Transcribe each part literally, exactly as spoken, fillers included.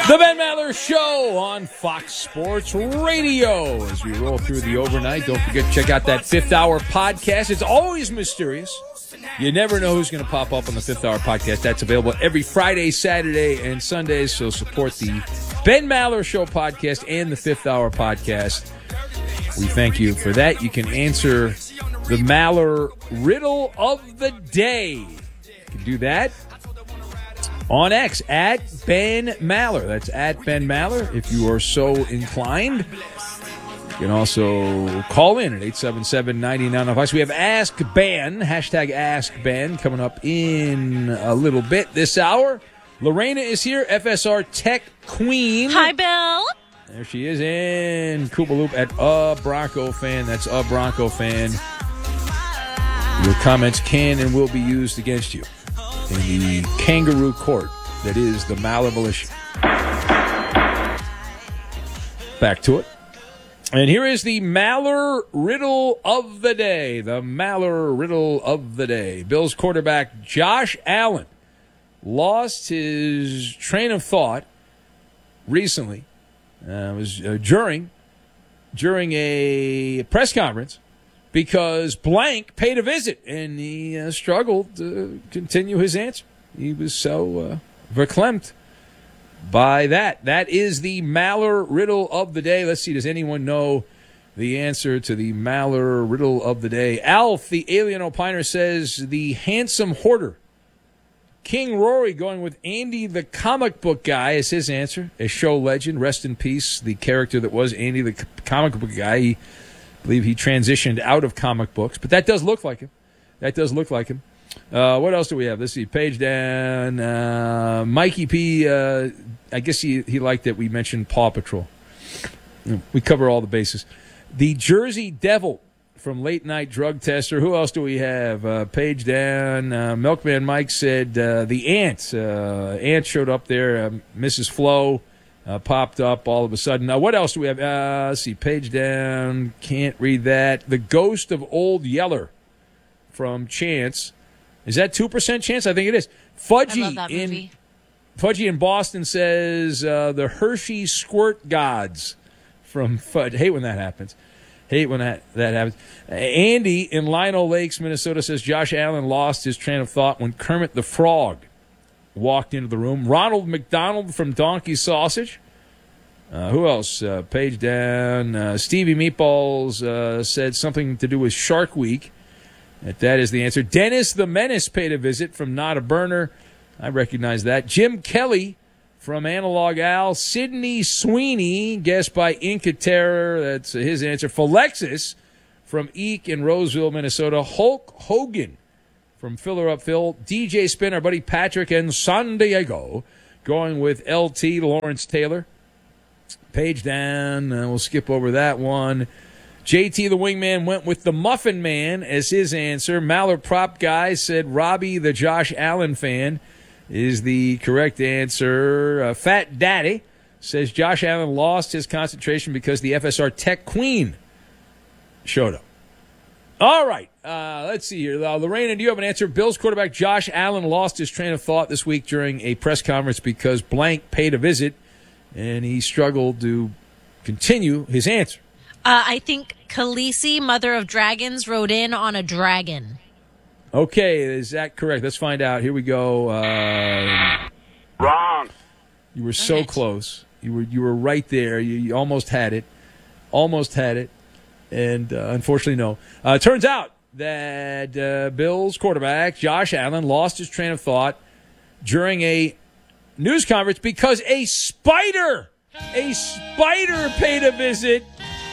The Ben Maller Show on Fox Sports Radio. As we roll through the overnight, don't forget to check out that Fifth Hour podcast. It's always mysterious. You never know who's going to pop up on the Fifth Hour podcast. That's available every Friday, Saturday, and Sunday. So support the Ben Maller Show podcast and the Fifth Hour podcast. We thank you for that. You can answer the Maller Riddle of the Day. You can do that on X, at Ben Maller. That's at Ben Maller, if you are so inclined. You can also call in at eight seven seven, nine nine oh five. We have Ask Ben, hashtag Ask Ben, coming up in a little bit this hour. Lorena is here, F S R Tech Queen. Hi, Bill. There she is in Koopaloop at A Bronco Fan. That's A Bronco Fan. Your comments can and will be used against you in the kangaroo court that is the Maller Militia. Back to it. And here is the Maller Riddle of the Day. The Maller Riddle of the Day. Bills quarterback Josh Allen lost his train of thought recently. Uh, it was uh, during, during a press conference because blank paid a visit, and he uh, struggled to continue his answer. He was so uh, verklempt by that. That is the Maller Riddle of the Day. Let's see, does anyone know the answer to the Maller Riddle of the Day? Alf, the alien opiner, says the handsome hoarder. King Rory going with Andy the comic book guy is his answer. A show legend, rest in peace, the character that was Andy the comic book guy. He, I believe he transitioned out of comic books, but that does look like him. That does look like him. Uh, what else do we have? Let's see. Page down. Uh, Mikey P. Uh, I guess he, he liked that we mentioned Paw Patrol. We cover all the bases. The Jersey Devil from Late Night Drug Tester. Who else do we have? Uh, page down. Uh, Milkman Mike said uh, the Ant. Uh, Ant showed up there. Uh, Missus Flo uh, popped up all of a sudden. Now, what else do we have? Uh, let's see. Page down. Can't read that. The Ghost of Old Yeller from Chance. Is that two percent chance? I think it is. Fudgy I love that movie. in Fudgy in Boston says uh, the Hershey Squirt Gods from Fudge. Hate when that happens. Hate when that, that happens. Uh, Andy in Lino Lakes, Minnesota says Josh Allen lost his train of thought when Kermit the Frog walked into the room. Ronald McDonald from Donkey Sausage. Uh, who else? Uh, page down. Uh, Stevie Meatballs uh, said something to do with Shark Week. That, that is the answer. Dennis the Menace paid a visit from Not a Burner. I recognize that. Jim Kelly from Analog Al. Sidney Sweeney, guessed by Inca Terror. That's his answer. Philexis from Eek in Roseville, Minnesota. Hulk Hogan from Filler Up Phil. D J Spin, our buddy Patrick in San Diego, going with L T, Lawrence Taylor. Page down. Uh, we'll skip over that one. J T the Wingman went with the Muffin Man as his answer. Maller Prop Guy said Robbie the Josh Allen fan is the correct answer. Uh, Fat Daddy says Josh Allen lost his concentration because the F S R Tech Queen showed up. All right, uh, let's see here. Uh, Lorena, do you have an answer? Bills quarterback Josh Allen lost his train of thought this week during a press conference because blank paid a visit, and he struggled to continue his answer. Uh, I think Khaleesi, Mother of Dragons, rode in on a dragon. Okay, is that correct? Let's find out. Here we go. Uh, Wrong. You were so Right. close. You were you were right there. You, you almost had it. Almost had it. And uh, unfortunately, no. Uh, turns out that uh, Bills quarterback Josh Allen lost his train of thought during a news conference because a spider, a spider paid a visit.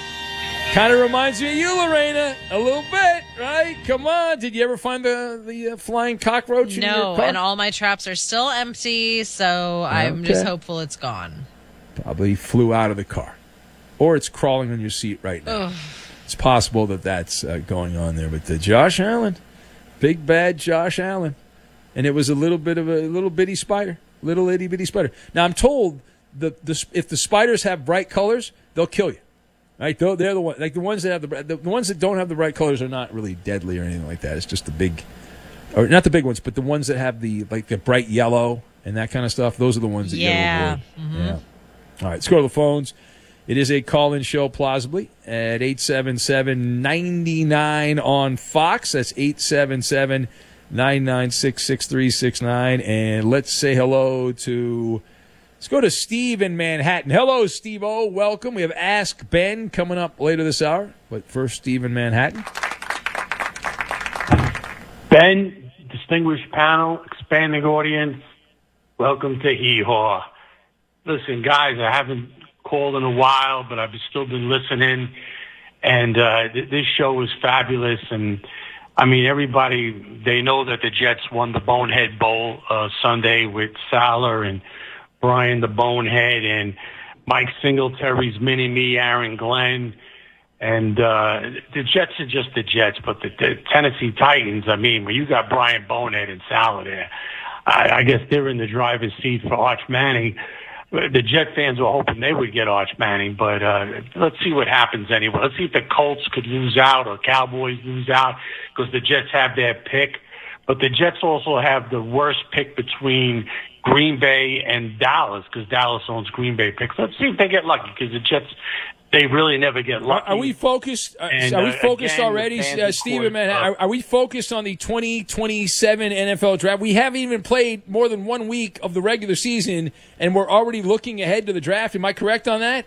Kind of reminds me of you, Lorena, a little bit, right? Come on. Did you ever find the, the uh, flying cockroach in your No, car? and all my traps are still empty, so I'm Okay. just hopeful it's gone. Probably flew out of the car. Or it's crawling on your seat right now. Ugh. It's possible that that's uh, going on there. But the Josh Allen, big bad Josh Allen. And it was a little bit of a little bitty spider, little itty bitty spider. Now, I'm told the, the if the spiders have bright colors, they'll kill you. Right? They're, they're the ones, like the ones that have the, the the ones that don't have the bright colors are not really deadly or anything like that. It's just the big, or not the big ones, but the ones that have the like the bright yellow, and that kind of stuff, those are the ones that Yeah. you avoid. Mm-hmm. Yeah. All right, let's go to the phones. It is a call-in show, plausibly, at eight seven seven, nine nine on Fox. That's eight seven seven, nine nine six, six three six nine. And let's say hello to, let's go to Steve in Manhattan. Hello, Steve-O. Welcome. We have Ask Ben coming up later this hour. But first, Steve in Manhattan. Ben, distinguished panel, expanding audience, welcome to Hee Haw. Listen, guys, I haven't called in a while, but I've still been listening, and uh, th- this show was fabulous. And I mean, everybody, they know that the Jets won the Bonehead Bowl uh, Sunday with Salah and Brian the Bonehead and Mike Singletary's mini-me, Aaron Glenn. And uh, the Jets are just the Jets, but the, the Tennessee Titans, I mean, when you got Brian Bonehead and Salah there, I, I guess they're in the driver's seat for Arch Manning. The Jet fans were hoping they would get Arch Manning, but uh, let's see what happens anyway. Let's see if the Colts could lose out or Cowboys lose out, because the Jets have their pick. But the Jets also have the worst pick between Green Bay and Dallas, because Dallas owns Green Bay picks. Let's see if they get lucky, because the Jets, they really never get lucky. Are, are we focused? Uh, And, are we uh, focused again, already, the fans, uh, of Stephen? course, Man, uh, are, are we focused on the twenty twenty-seven N F L draft? We haven't even played more than one week of the regular season, and we're already looking ahead to the draft. Am I correct on that?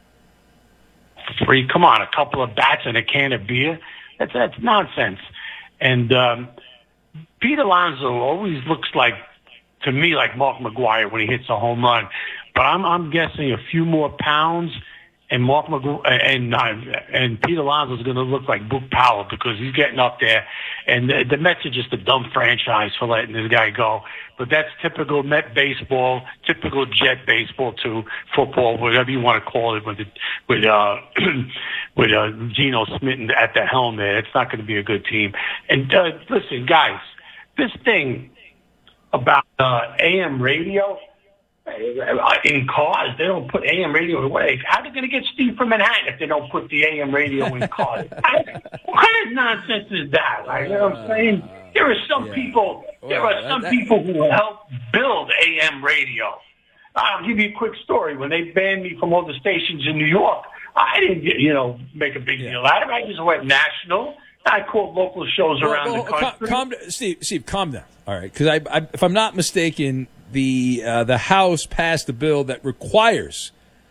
Three, come on, a couple of bats and a can of beer. That's that's nonsense. And um, Pete Alonso always looks like, to me, like Mark McGwire when he hits a home run. But I'm I'm guessing a few more pounds, and Mark McGwire and uh, and Pete Alonso is going to look like Book Powell, because he's getting up there. And the, the Mets are just a dumb franchise for letting this guy go. But that's typical Met baseball, typical Jet baseball too, football, whatever you want to call it, with the, with uh with uh, Geno Smith at the helm there. It's not going to be a good team. And uh, listen, guys, this thing about uh, A M radio in cars, they don't put A M radio away. How are they going to get Steve from Manhattan if they don't put the A M radio in cars? I, what kind of nonsense is that? Like, you know what I'm saying? There are some yeah. people. There Well, are some that- people who helped build A M radio. I'll give you a quick story. When they banned me from all the stations in New York, I didn't, you know, make a big Yeah. deal out of it. I just went national. I called local shows Well, around well, the cal- country. calm, Steve, Steve, calm down. All right, because I, I, if I'm not mistaken, the uh, the House passed a bill that requires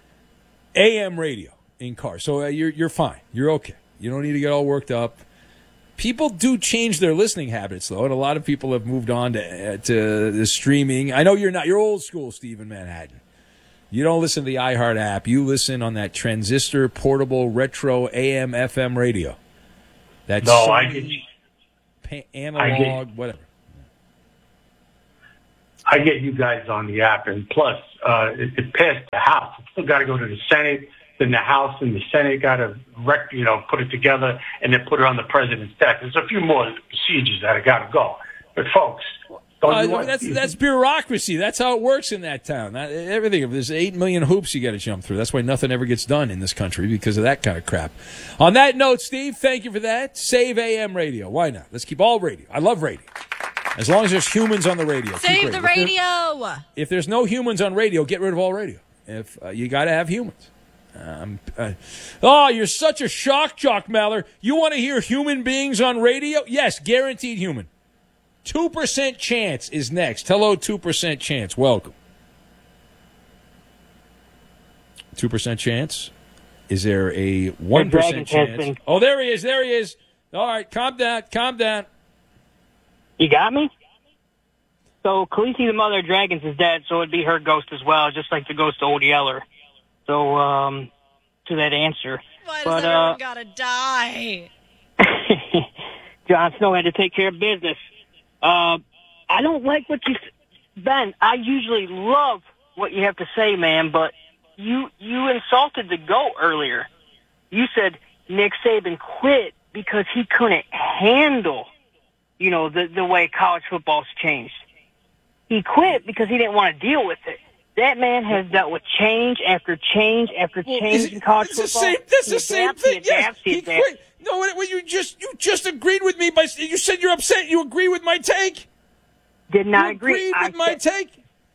A M radio in cars. So uh, you're you're fine. You're okay. You don't need to get all worked up. People do change their listening habits, though, and a lot of people have moved on to uh, to the streaming. I know you're not. You're old school, Steve, in Manhattan. You don't listen to the iHeart app. You listen on that transistor, portable, retro A M F M radio. That's no, I get you. pa- analog, whatever. I get you guys on the app, and plus, uh, it, it passed the House. It still got to go to the Senate. Then the House and the Senate got to, rec- you know, put it together and then put it on the president's desk. There's a few more procedures that have got to go. But folks, don't Uh, you want- that's that's bureaucracy. That's how it works in that town. That, everything. There's eight million hoops you got to jump through. That's why nothing ever gets done in this country, because of that kind of crap. On that note, Steve, thank you for that. Save A M radio. Why not? Let's keep all radio. I love radio. As long as there's humans on the radio. keep Save the If there- radio. If there's no humans on radio, get rid of all radio. If uh, you got to have humans. Um, uh, oh, you're such a shock jock, Maller. You want to hear human beings on radio? Yes, guaranteed human. two percent chance is next. Hello, two percent chance. Welcome. two percent chance? Is there a one percent Dragon chance? testing. Oh, there he is. There he is. All right, calm down. Calm down. You got me? So Khaleesi, the mother of dragons, is dead, so it'd be her ghost as well, just like the ghost of Old Yeller. So, um, to that answer. Why does But, everyone uh, gotta die? Jon Snow had to take care of business. Uh, I don't like what you, Ben, I usually love what you have to say, man, but you, you insulted the GOAT earlier. You said Nick Saban quit because he couldn't handle, you know, the, the way college football's changed. He quit because he didn't want to deal with it. That man has dealt with change after change after Well, change is it- in college it's the football. same, that's He the same adapts, he thing. Yes, adapts, he he adapts. quit. No, what, what you just you just agreed with me by you said you're upset. You agree with my take. Did not You agree. agreed I with my said- take.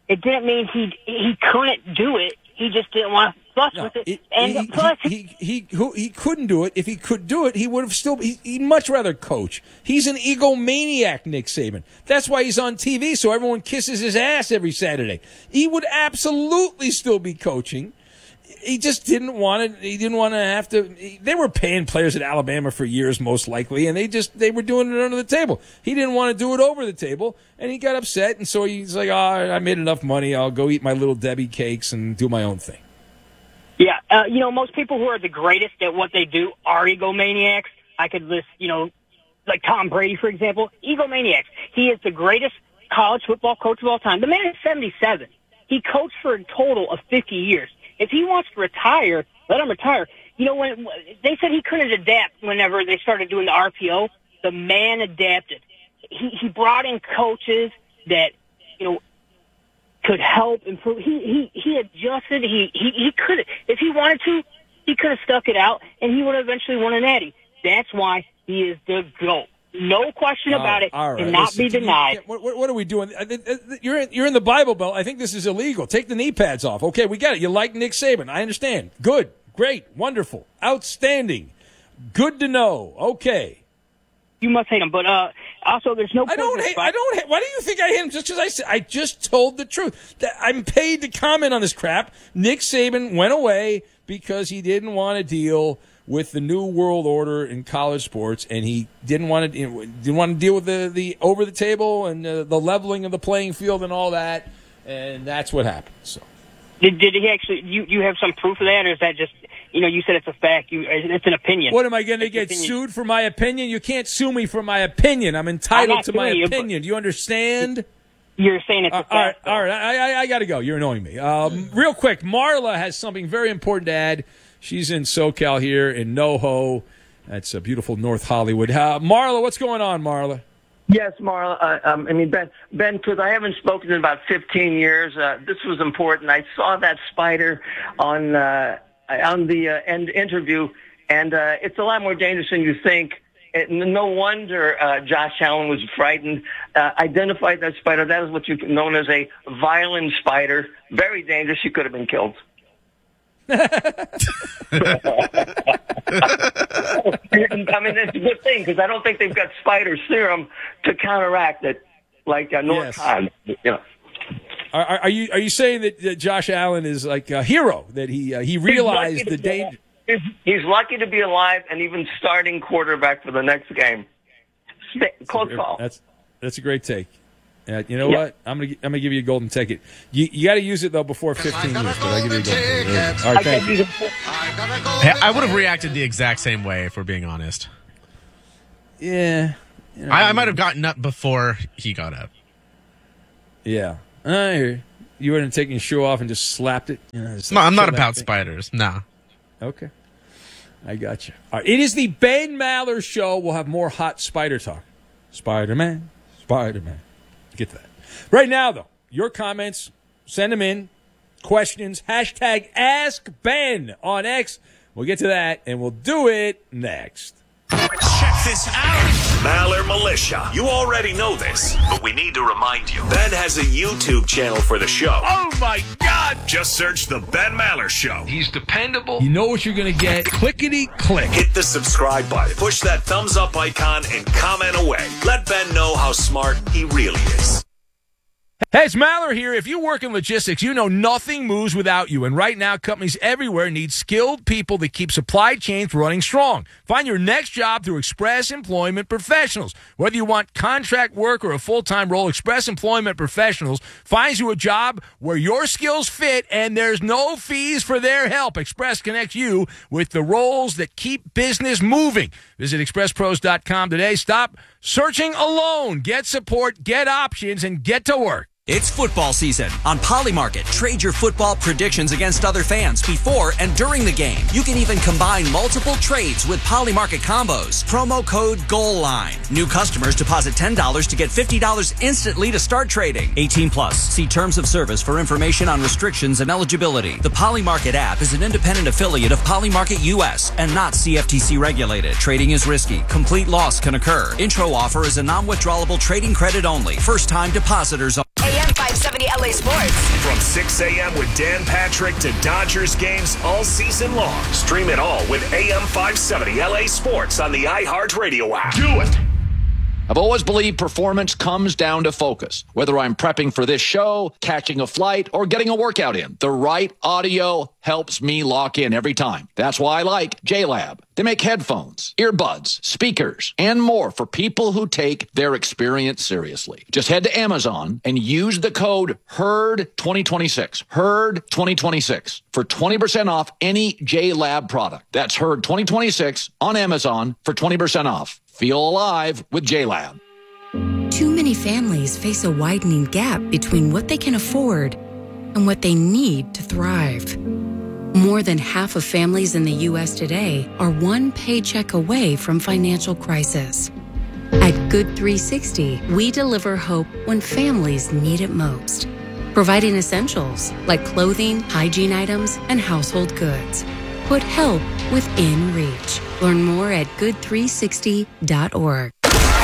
it didn't mean he he couldn't do it. He just didn't want to fuss No, with it. it- and he, plus, he, he, he, who- he couldn't do it. If he could do it, he would have still. He, he'd much rather coach. He's an egomaniac, Nick Saban. That's why he's on T V, so everyone kisses his ass every Saturday. He would absolutely still be coaching. He just didn't want to. He didn't want to have to. They were paying players at Alabama for years, most likely, and they just they were doing it under the table. He didn't want to do it over the table, and he got upset, and so he's like, "Oh, I made enough money. I'll go eat my little Debbie cakes and do my own thing." yeah, uh, you know, most people who are the greatest at what they do are egomaniacs. I could list, you know, like Tom Brady, for example, egomaniacs. He is the greatest college football coach of all time. The man is seventy-seven. He coached for a total of fifty years. If he wants to retire, let him retire. You know, when they said he couldn't adapt whenever they started doing the R P O, the man adapted. He he brought in coaches that, you know, could help improve. He he he adjusted. He he he could, if he wanted to, he could have stuck it out, and he would have eventually won a natty. That's why he is the GOAT. No question about it. All right. Cannot Listen, be denied. You, what, what, what are we doing? You're in, you're in the Bible Belt. I think this is illegal. Take the knee pads off. Okay, we got it. You like Nick Saban. I understand. Good. Great. Wonderful. Outstanding. Good to know. Okay. You must hate him, but uh, also there's no. I don't hate. I don't hate. Why do you think I hate him? Just because I said I just told the truth. That I'm paid to comment on this crap. Nick Saban went away because he didn't want to deal with the new world order in college sports, and he didn't want to didn't want to deal with the, the over the table and uh, the leveling of the playing field and all that, and that's what happened. So, did did he actually? You you have some proof of that, or is that just, you know, you said it's a fact? You it's an opinion. What am I going to get opinion. sued for my opinion? You can't sue me for my opinion. I'm entitled I'm not to my suing you, opinion. Do you understand? You're saying it's a Uh, fact. all right, though. all right. I, I, I got to go. You're annoying me. Um, real quick, Marla has something very important to add. She's in SoCal here in NoHo. That's a beautiful North Hollywood. Uh, Marla, what's going on, Marla? Yes, Marla. Uh, um, I mean, Ben, Ben, because I haven't spoken in about fifteen years. Uh, this was important. I saw that spider on uh, on the uh, end interview, and uh, it's a lot more dangerous than you think. It, no wonder uh, Josh Allen was frightened. Uh, identified that spider. That is what you known as a violent spider. Very dangerous. She could have been killed. I mean, it's a good thing because I don't think they've got spider serum to counteract it, like uh, Norcon. Yes. You know. Are, are you are you saying that, that Josh Allen is like a hero? That he uh, he realized the danger? He's, he's lucky to be alive and even starting quarterback for the next game. Close call. That's that's a great take. Uh, you know Yeah. what? I'm gonna I'm gonna give you a golden ticket. You you got to use it though before fifteen years, but I'll give you a golden ticket. All right, thank you. Hey, I would have reacted the exact same way, if we're being honest. Yeah, you know, I, I might have gotten up before he got up. Yeah, I hear you. You wouldn't have taken your shoe off and just slapped it. You know, just No, I'm not kill that about thing. spiders. Nah. Okay, I got you. All right, it is the Ben Maller Show. We'll have more hot spider talk. Spider-Man, Spider-Man. Get to that. Right now, though, your comments, send them in. Questions, hashtag Ask Ben on X. We'll get to that, and we'll do it next. Check this out. Maller Militia. You already know this, but we need to remind you. Ben has a YouTube channel for the show. Oh, my God. Just search The Ben Maller Show. He's dependable. You know what you're going to get. Clickety click. Hit the subscribe button. Push that thumbs up icon and comment away. Let Ben know how smart he really is. Hey, it's Maller here. If you work in logistics, you know nothing moves without you. And right now, companies everywhere need skilled people that keep supply chains running strong. Find your next job through Express Employment Professionals. Whether you want contract work or a full-time role, Express Employment Professionals finds you a job where your skills fit and there's no fees for their help. Express connects you with the roles that keep business moving. Visit express pros dot com today. Stop searching alone. Get support, get options, and get to work. It's football season. On Polymarket, trade your football predictions against other fans before and during the game. You can even combine multiple trades with Polymarket combos. Promo code GOALLINE. New customers deposit ten dollars to get fifty dollars instantly to start trading. eighteen plus. See terms of service for information on restrictions and eligibility. The Polymarket app is an independent affiliate of Polymarket U S and not C F T C regulated. Trading is risky. Complete loss can occur. Intro offer is a non-withdrawable trading credit only. First time depositors only. A M five seventy. seventy L A Sports. From six a.m. with Dan Patrick to Dodgers games all season long. Stream it all with A M five seventy L A Sports on the iHeartRadio app. Do it! I've always believed performance comes down to focus. Whether I'm prepping for this show, catching a flight, or getting a workout in, the right audio helps me lock in every time. That's why I like J-Lab. They make headphones, earbuds, speakers, and more for people who take their experience seriously. Just head to Amazon and use the code H E R D twenty twenty-six. H E R D twenty twenty-six for twenty percent off any J-Lab product. That's H E R D twenty twenty-six on Amazon for twenty percent off. Feel alive with J-Lab. Too many families face a widening gap between what they can afford and what they need to thrive. More than half of families in the U S today are one paycheck away from financial crisis. At Good three sixty, we deliver hope when families need it most, providing essentials like clothing, hygiene items, and household goods. Put help within reach. Learn more at good three sixty dot org.